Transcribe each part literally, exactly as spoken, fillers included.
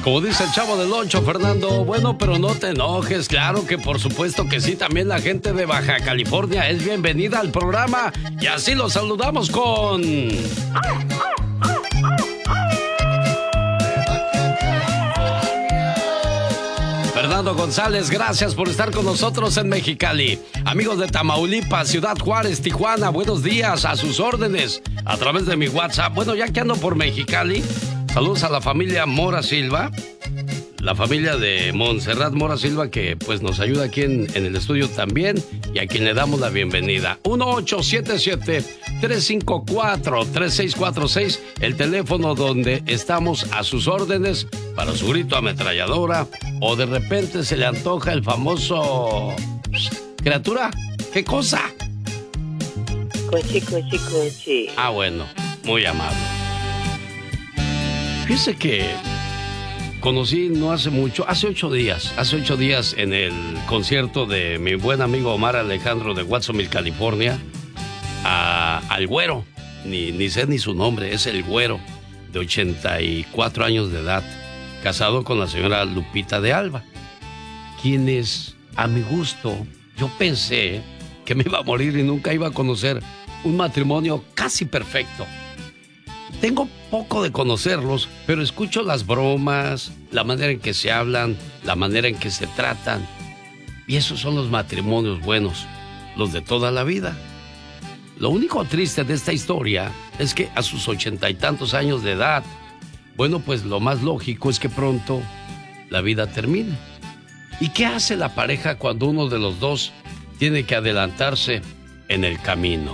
Como dice el Chavo del Ocho, Fernando, bueno, pero no te enojes, claro que por supuesto que sí, también la gente de Baja California es bienvenida al programa y así los saludamos con... Fernando González, gracias por estar con nosotros en Mexicali. Amigos de Tamaulipas, Ciudad Juárez, Tijuana, buenos días, a sus órdenes, a través de mi WhatsApp. Bueno, ya que ando por Mexicali, saludos a la familia Mora Silva, la familia de Montserrat Mora Silva, que pues nos ayuda aquí en, en el estudio también, y a quien le damos la bienvenida. uno ocho siete siete, tres cinco cuatro, tres seis cuatro seis, el teléfono donde estamos a sus órdenes para su grito ametralladora, o de repente se le antoja el famoso... ¿Criatura? ¿Qué cosa? Coche, coche, coche. Ah, bueno, muy amable. Fíjese que conocí no hace mucho, hace ocho días, hace ocho días en el concierto de mi buen amigo Omar Alejandro de Watsonville, California, a, al güero, ni, ni sé ni su nombre, es el güero, de ochenta y cuatro años de edad, casado con la señora Lupita de Alba, quienes, a mi gusto, yo pensé que me iba a morir y nunca iba a conocer un matrimonio casi perfecto. Tengo poco de conocerlos, pero escucho las bromas, la manera en que se hablan, la manera en que se tratan. Y esos son los matrimonios buenos, los de toda la vida. Lo único triste de esta historia es que a sus ochenta y tantos años de edad, bueno, pues lo más lógico es que pronto la vida termine. ¿Y qué hace la pareja cuando uno de los dos tiene que adelantarse en el camino?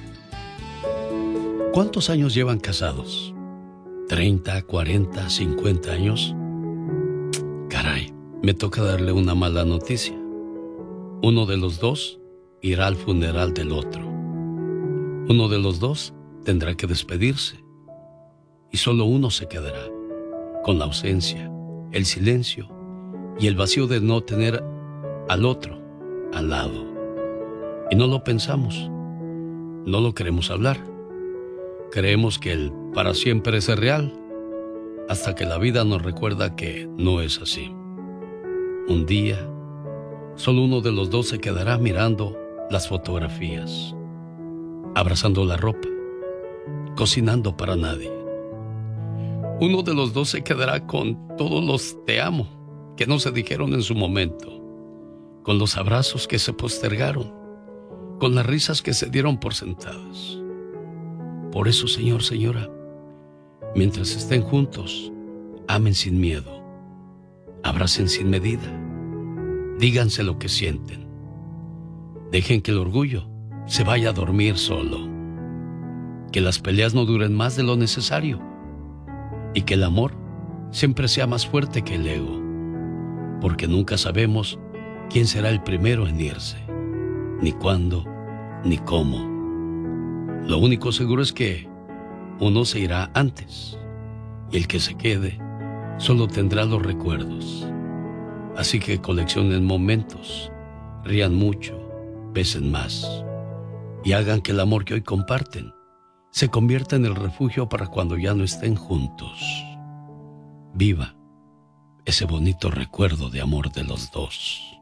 ¿Cuántos años llevan casados? ¿treinta, cuarenta, cincuenta años? Caray, me toca darle una mala noticia. Uno de los dos irá al funeral del otro. Uno de los dos tendrá que despedirse. Y solo uno se quedará, con la ausencia, el silencio y el vacío de no tener al otro al lado. Y no lo pensamos, no lo queremos hablar. Creemos que el para siempre es real, hasta que la vida nos recuerda que no es así. Un día, solo uno de los dos se quedará mirando las fotografías, abrazando la ropa, cocinando para nadie. Uno de los dos se quedará con todos los te amo que no se dijeron en su momento, con los abrazos que se postergaron, con las risas que se dieron por sentadas. Por eso, señor, señora, mientras estén juntos, amen sin miedo, abracen sin medida, díganse lo que sienten. Dejen que el orgullo se vaya a dormir solo, que las peleas no duren más de lo necesario y que el amor siempre sea más fuerte que el ego, porque nunca sabemos quién será el primero en irse, ni cuándo, ni cómo. Lo único seguro es que uno se irá antes y el que se quede solo tendrá los recuerdos. Así que coleccionen momentos, rían mucho, besen más y hagan que el amor que hoy comparten se convierta en el refugio para cuando ya no estén juntos. Viva ese bonito recuerdo de amor de los dos.